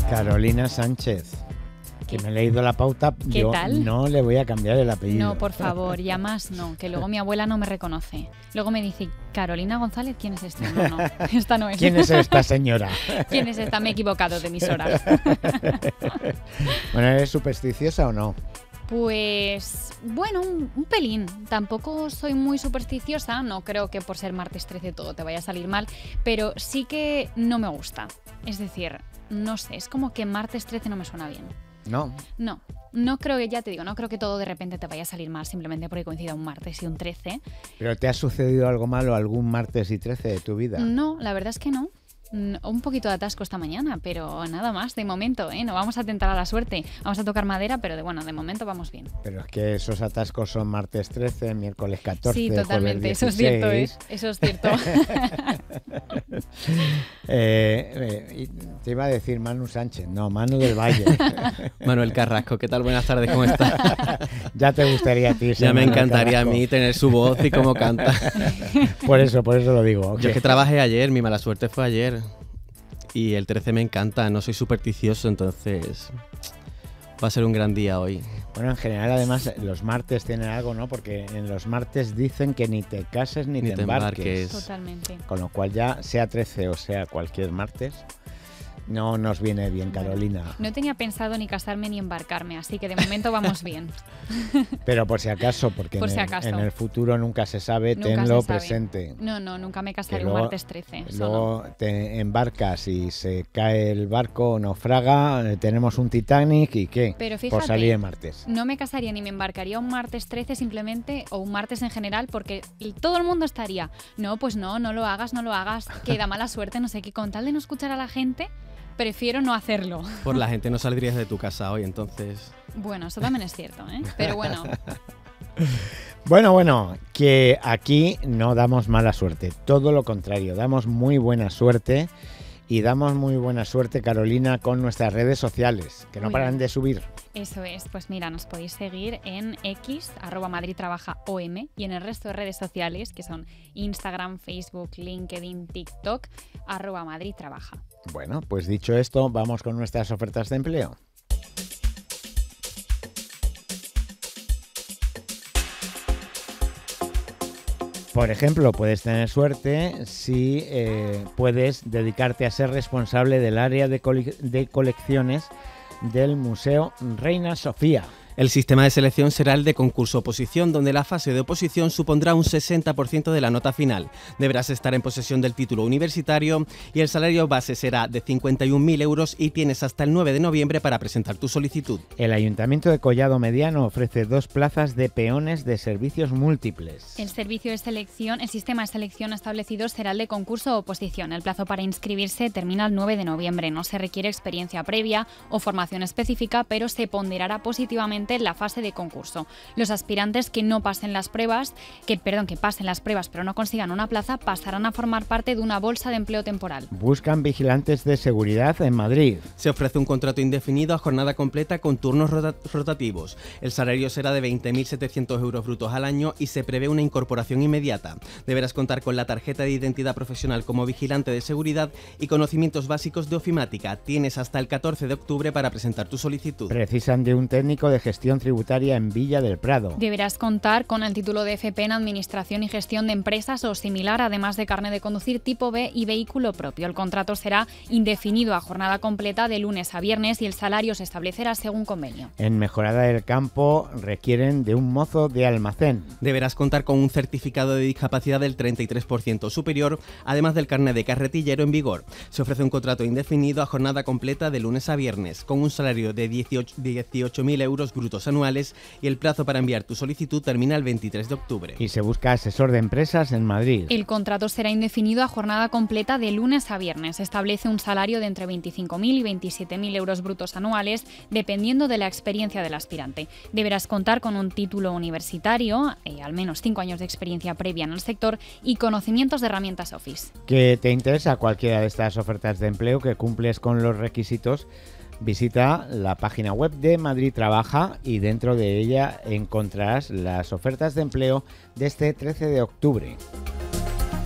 Carolina Sánchez, que me he leído la pauta. ¿Qué yo tal? No le voy a cambiar el apellido. No, por favor, ya más no, que luego mi abuela no me reconoce. Luego me dice, Carolina González, ¿quién es esta? No, esta no es. ¿Quién es esta señora? ¿Quién es esta? Me he equivocado de emisora. Bueno, ¿eres supersticiosa o no? Pues, bueno, un pelín. Tampoco soy muy supersticiosa, no creo que por ser martes 13 todo te vaya a salir mal, pero sí que no me gusta. Es decir, no sé, es como que martes 13 no me suena bien. No. No creo que, ya te digo, no creo que todo de repente te vaya a salir mal simplemente porque coincida un martes y un 13. ¿Pero te ha sucedido algo malo algún martes y 13 de tu vida? No, la verdad es que no. Un poquito de atasco esta mañana, pero nada más de momento, ¿eh? No vamos a tentar a la suerte. Vamos a tocar madera, pero de momento vamos bien. Pero es que esos atascos son martes 13, miércoles 14, sí, totalmente, jueves 16. Eso es cierto, eso es cierto. Te iba a decir Manu Sánchez, no, Manu del Valle. Manuel Carrasco, ¿qué tal? Buenas tardes, ¿cómo estás? Ya te gustaría a ti. Ya me Manuel encantaría Carrasco. a mí tener su voz y cómo canta. Por eso lo digo. Okay. Yo es que trabajé ayer, mi mala suerte fue ayer. Y el 13 me encanta, no soy supersticioso, entonces va a ser un gran día hoy. Bueno, en general, además, los martes tienen algo, ¿no? Porque en los martes dicen que ni te cases ni te embarques. Totalmente. Con lo cual ya, sea 13 o sea cualquier martes, no nos viene bien, Carolina. No tenía pensado ni casarme ni embarcarme, así que de momento vamos bien. Pero por si acaso, porque por si acaso. En el futuro nunca se sabe, Nunca tenlo se sabe. presente. No, nunca me casaré luego, un martes 13. Luego te embarcas y se cae el barco, naufraga, tenemos un Titanic y ¿qué? Pero fíjate, por salir de martes. No me casaría ni me embarcaría un martes 13 simplemente, o un martes en general, porque todo el mundo estaría, no, pues no lo hagas, que da mala suerte, no sé qué, con tal de no escuchar a la gente, prefiero no hacerlo. Por la gente no saldrías de tu casa hoy, entonces... Bueno, eso también es cierto, ¿eh? Pero bueno. Bueno, que aquí no damos mala suerte, todo lo contrario, damos muy buena suerte y damos muy buena suerte, Carolina, con nuestras redes sociales, que no paran de subir. Eso es, pues mira, nos podéis seguir en X, @MadridTrabajaOM, y en el resto de redes sociales, que son Instagram, Facebook, LinkedIn, TikTok, @MadridTrabaja. Bueno, pues dicho esto, vamos con nuestras ofertas de empleo. Por ejemplo, puedes tener suerte si puedes dedicarte a ser responsable del área de colecciones del Museo Reina Sofía. El sistema de selección será el de concurso-oposición, donde la fase de oposición supondrá un 60% de la nota final. Deberás estar en posesión del título universitario y el salario base será de 51.000 euros y tienes hasta el 9 de noviembre para presentar tu solicitud. El Ayuntamiento de Collado Mediano ofrece 2 plazas de peones de servicios múltiples. El sistema de selección establecido será el de concurso-oposición. El plazo para inscribirse termina el 9 de noviembre. No se requiere experiencia previa o formación específica, pero se ponderará positivamente en la fase de concurso. Los aspirantes que pasen las pruebas pero no consigan una plaza, pasarán a formar parte de una bolsa de empleo temporal. Buscan vigilantes de seguridad en Madrid. Se ofrece un contrato indefinido a jornada completa con turnos rotativos. El salario será de 20.700 euros brutos al año y se prevé una incorporación inmediata. Deberás contar con la tarjeta de identidad profesional como vigilante de seguridad y conocimientos básicos de ofimática. Tienes hasta el 14 de octubre para presentar tu solicitud. Precisan de un técnico de gestión tributaria en Villa del Prado. Deberás contar con el título de FP en Administración y Gestión de Empresas o similar, además de carnet de conducir tipo B y vehículo propio. El contrato será indefinido a jornada completa de lunes a viernes y el salario se establecerá según convenio. En Mejorada del Campo requieren de un mozo de almacén. Deberás contar con un certificado de discapacidad del 33% superior, además del carnet de carretillero en vigor. Se ofrece un contrato indefinido a jornada completa de lunes a viernes, con un salario de 18.000 euros brutos anuales y el plazo para enviar tu solicitud termina el 23 de octubre. Y se busca asesor de empresas en Madrid. El contrato será indefinido a jornada completa de lunes a viernes. Establece un salario de entre 25.000 y 27.000 euros brutos anuales, dependiendo de la experiencia del aspirante. Deberás contar con un título universitario, al menos 5 años de experiencia previa en el sector y conocimientos de herramientas Office. ¿Que te interesa cualquiera de estas ofertas de empleo que cumples con los requisitos? Visita la página web de Madrid Trabaja y dentro de ella encontrarás las ofertas de empleo de este 13 de octubre.